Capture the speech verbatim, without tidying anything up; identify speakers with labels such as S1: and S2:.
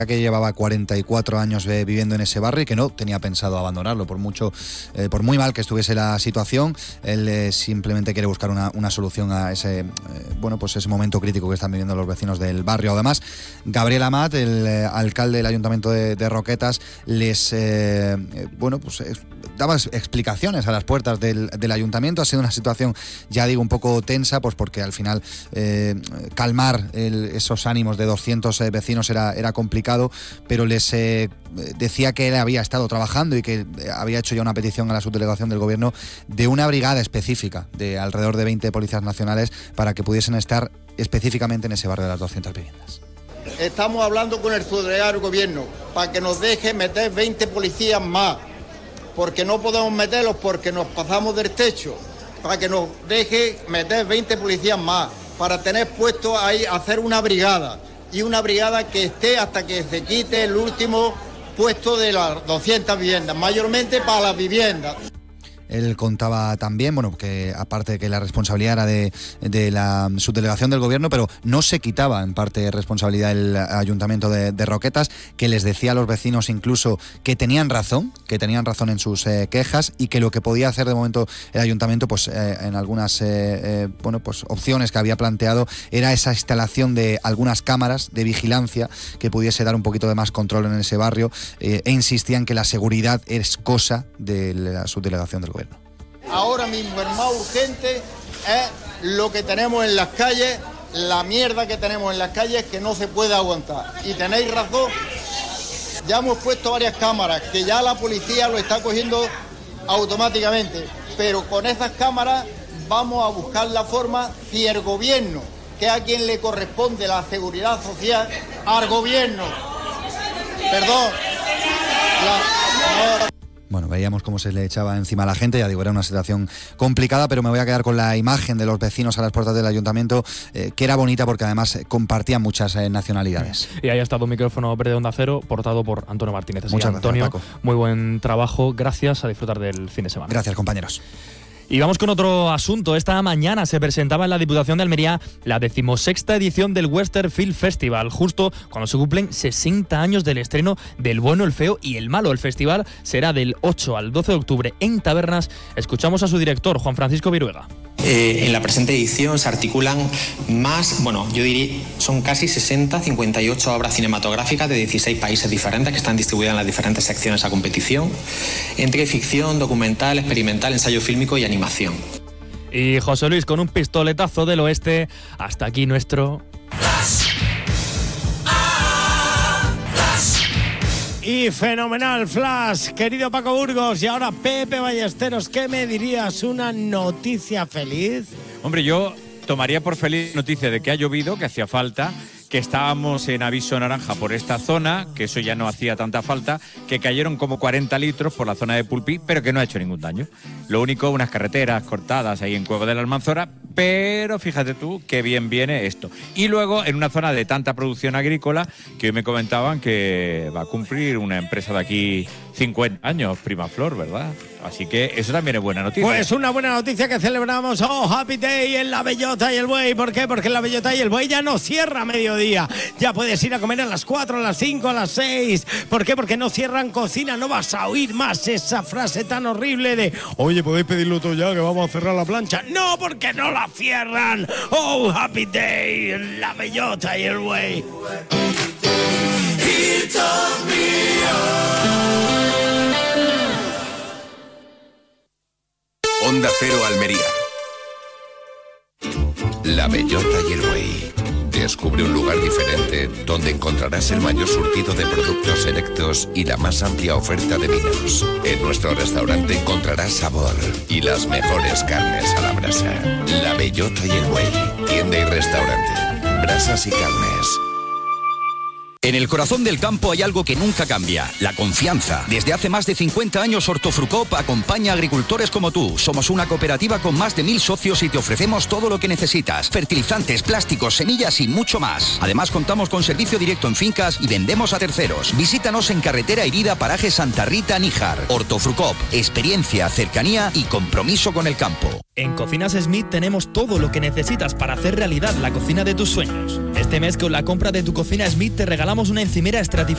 S1: que llevaba cuarenta y cuatro años eh, viviendo en ese barrio y que no tenía pensado abandonarlo, por mucho, eh, por muy mal que estuviese la situación. Él eh, simplemente quiere buscar una, una solución a ese, eh, bueno, pues ese momento crítico que están viviendo los vecinos del barrio. Además, Gabriel Amat, el eh, alcalde del Ayuntamiento de, de Roquetas, les, eh, eh, bueno, pues eh, daba explicaciones a las puertas del, del Ayuntamiento. Ha sido una situación, ya digo, un poco tensa, pues porque al final eh, calmar el, esos ánimos de doscientos eh, vecinos era, era complicado, pero les eh, decía que él había estado trabajando y que había hecho ya una petición a la subdelegación del gobierno de una brigada específica de alrededor de veinte policías nacionales para que pudiesen estar específicamente en ese barrio de las doscientas viviendas.
S2: Estamos hablando con el subdelegado del gobierno para que nos deje meter veinte policías más, porque no podemos meterlos porque nos pasamos del techo, para que nos deje meter veinte policías más, para tener puesto ahí, hacer una brigada. Y una brigada que esté hasta que se quite el último puesto de las doscientas viviendas, mayormente para las viviendas.
S1: Él contaba también, bueno, que aparte de que la responsabilidad era de, de la subdelegación del gobierno, pero no se quitaba en parte responsabilidad el Ayuntamiento de, de Roquetas, que les decía a los vecinos incluso que tenían razón, que tenían razón en sus eh, quejas y que lo que podía hacer de momento el Ayuntamiento, pues eh, en algunas eh, eh, bueno, pues opciones que había planteado, era esa instalación de algunas cámaras de vigilancia que pudiese dar un poquito de más control en ese barrio, eh, e insistían que la seguridad es cosa de la subdelegación del gobierno.
S2: Ahora mismo el más urgente es lo que tenemos en las calles, la mierda que tenemos en las calles que no se puede aguantar. Y tenéis razón, ya hemos puesto varias cámaras, que ya la policía lo está cogiendo automáticamente, pero con esas cámaras vamos a buscar la forma, si el gobierno, que es a quien le corresponde la seguridad social, al gobierno, perdón, la, no,
S1: Bueno, veíamos cómo se le echaba encima a la gente, ya digo, era una situación complicada, pero me voy a quedar con la imagen de los vecinos a las puertas del Ayuntamiento, eh, que era bonita porque además compartían muchas eh, nacionalidades.
S3: Y ahí ha estado un micrófono verde de Onda Cero, portado por Antonio Martínez. Así
S1: Muchas
S3: que, Antonio,
S1: gracias, Paco.
S3: Muy buen trabajo, gracias, a disfrutar del fin de semana.
S1: Gracias, compañeros.
S3: Y vamos con otro asunto. Esta mañana se presentaba en la Diputación de Almería la decimosexta edición del Western Film Festival, justo cuando se cumplen sesenta años del estreno del Bueno, el Feo y el Malo. El festival será del ocho al doce de octubre en Tabernas. Escuchamos a su director, Juan Francisco Viruega.
S4: Eh, en la presente edición se articulan más, bueno, yo diría, son casi sesenta, cincuenta y ocho obras cinematográficas de dieciséis países diferentes que están distribuidas en las diferentes secciones a competición, entre ficción, documental, experimental, ensayo fílmico y animación.
S3: Y José Luis, con un pistoletazo del oeste, hasta aquí nuestro...
S5: Y fenomenal Flash, querido Paco Burgos. Y ahora Pepe Ballesteros, ¿qué me dirías? ¿Una noticia feliz?
S6: Hombre, yo tomaría por feliz noticia de que ha llovido, que hacía falta, que estábamos en aviso naranja por esta zona, que eso ya no hacía tanta falta, que cayeron como cuarenta litros por la zona de Pulpí, pero que no ha hecho ningún daño. Lo único, unas carreteras cortadas ahí en Cueva de la Almanzora, pero fíjate tú qué bien viene esto. Y luego en una zona de tanta producción agrícola que hoy me comentaban que va a cumplir una empresa de aquí cincuenta años, Primaflor, ¿verdad? Así que eso también es buena noticia.
S5: Pues una buena noticia que celebramos. ¡Oh, Happy Day en La Bellota y el Buey! ¿Por qué? Porque La Bellota y el Buey ya no cierra a mediodía. Ya puedes ir a comer a las cuatro, a las cinco, a las seis. ¿Por qué? Porque no cierran cocina. No vas a oír más esa frase tan horrible de oye, podéis pedirlo todo ya que vamos a cerrar la plancha. No, porque no la cierran. ¡Oh, Happy Day en La Bellota y el Buey!
S7: Onda Cero Almería. La Bellota y el Buey. Descubre un lugar diferente donde encontrarás el mayor surtido de productos selectos y la más amplia oferta de vinos. En nuestro restaurante encontrarás sabor y las mejores carnes a la brasa. La Bellota y el Buey. Tienda y restaurante. Brasas y carnes.
S8: En el corazón del campo hay algo que nunca cambia, la confianza. Desde hace más de cincuenta años Hortofrucop acompaña a agricultores como tú. Somos una cooperativa con más de mil socios y te ofrecemos todo lo que necesitas. Fertilizantes, plásticos, semillas y mucho más. Además contamos con servicio directo en fincas y vendemos a terceros. Visítanos en Carretera Herida, paraje Santa Rita, Níjar. Hortofrucop, experiencia, cercanía y compromiso con el campo.
S3: En Cocinas Smith tenemos todo lo que necesitas para hacer realidad la cocina de tus sueños. Este mes con la compra de tu cocina Smith te regalamos una encimera Stratified